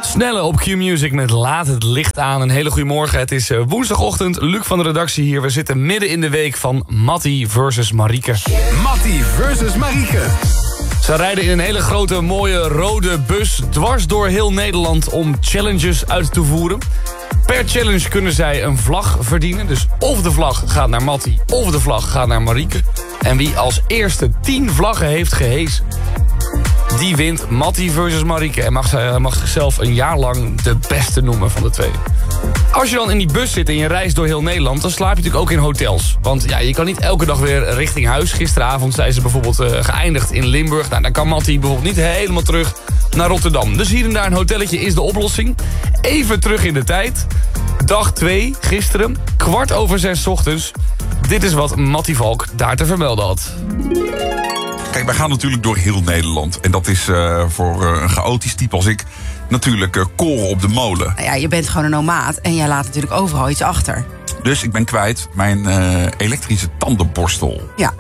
Snelle op Q-Music met Laat het licht aan. Een hele goede morgen. Het is woensdagochtend. Luc van de redactie hier. We zitten midden in de week van Mattie versus Marieke. Mattie versus Marieke. Ze rijden in een hele grote, mooie rode bus dwars door heel Nederland om challenges uit te voeren. Per challenge kunnen zij een vlag verdienen. Dus of de vlag gaat naar Mattie, of de vlag gaat naar Marieke. En wie als eerste 10 vlaggen heeft gehesen, die wint. Mattie versus Marieke. En mag zichzelf een jaar lang de beste noemen van de twee. Als je dan in die bus zit en je reist door heel Nederland, dan slaap je natuurlijk ook in hotels. Want ja, je kan niet elke dag weer richting huis. Gisteravond zijn ze bijvoorbeeld geëindigd in Limburg. Nou, dan kan Mattie bijvoorbeeld niet helemaal terug naar Rotterdam. Dus hier en daar een hotelletje is de oplossing. Even terug in de tijd. Dag 2, gisteren, 5:15 ochtends. Dit is wat Mattie Valk daar te vermelden had. Kijk, wij gaan natuurlijk door heel Nederland. En dat is voor een chaotisch type als ik natuurlijk koren op de molen. Nou ja, je bent gewoon een nomaat en jij laat natuurlijk overal iets achter. Dus ik ben kwijt mijn elektrische tandenborstel. Ja.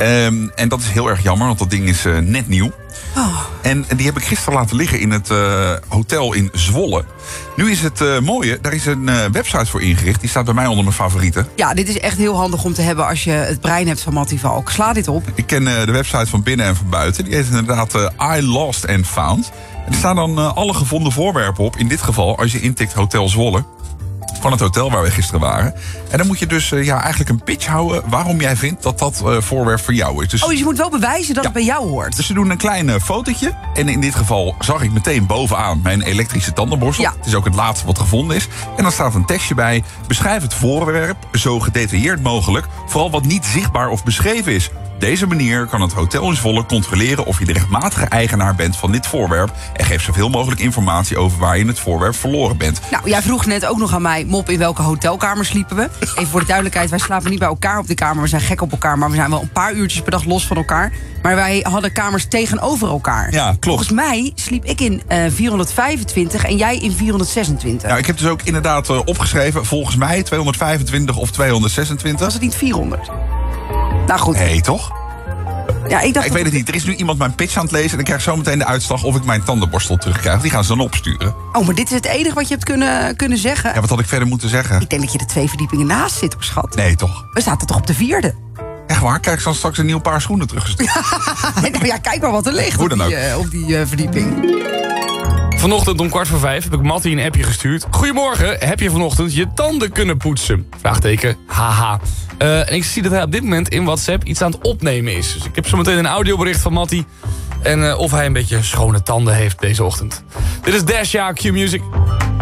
En dat is heel erg jammer, want dat ding is net nieuw. Oh. En die heb ik gisteren laten liggen in het hotel in Zwolle. Nu is het mooie, daar is een website voor ingericht. Die staat bij mij onder mijn favorieten. Ja, dit is echt heel handig om te hebben als je het brein hebt van Mattie Valk. Sla dit op. Ik ken de website van binnen en van buiten. Die heet inderdaad I Lost and Found. En er staan dan alle gevonden voorwerpen op. In dit geval, als je intikt Hotel Zwolle, van het hotel waar we gisteren waren. En dan moet je dus eigenlijk een pitch houden waarom jij vindt dat dat voorwerp voor jou is. Dus je moet wel bewijzen dat het bij jou hoort. Dus ze doen een klein fotootje. En in dit geval zag ik meteen bovenaan mijn elektrische tandenborstel. Ja. Het is ook het laatste wat gevonden is. En dan staat een tekstje bij. Beschrijf het voorwerp zo gedetailleerd mogelijk. Vooral wat niet zichtbaar of beschreven is. Op deze manier kan het hotel in Zwolle controleren of je de rechtmatige eigenaar bent van dit voorwerp. En geeft zoveel mogelijk informatie over waar je het voorwerp verloren bent. Nou, jij vroeg net ook nog aan mij, Mop, in welke hotelkamer sliepen we? Even voor de duidelijkheid, wij slapen niet bij elkaar op de kamer. We zijn gek op elkaar, maar we zijn wel een paar uurtjes per dag los van elkaar. Maar wij hadden kamers tegenover elkaar. Ja, klopt. Volgens mij sliep ik in 425 en jij in 426. Ja, ik heb dus ook inderdaad opgeschreven, volgens mij 225 of 226. Was het niet 400? Nou goed. Nee, toch? Ja, ik weet het niet. Er is nu iemand mijn pitch aan het lezen en ik krijg zo meteen de uitslag of ik mijn tandenborstel terugkrijg. Die gaan ze dan opsturen. Oh, maar dit is het enige wat je hebt kunnen zeggen? Ja, wat had ik verder moeten zeggen? Ik denk dat je er 2 verdiepingen naast zit, hoor, schat. Nee, toch? We zaten toch op de 4e? Echt waar? Kijk, ik zal straks een nieuw paar schoenen teruggestuurd. Nou ja, kijk maar wat er ligt op die verdieping. Vanochtend om 4:15 heb ik Mattie een appje gestuurd. Goedemorgen, heb je vanochtend je tanden kunnen poetsen? Vraagteken, haha. En ik zie dat hij op dit moment in WhatsApp iets aan het opnemen is. Dus ik heb zo meteen een audiobericht van Mattie. En of hij een beetje schone tanden heeft deze ochtend. Dit is Dash, ja, Q-Music.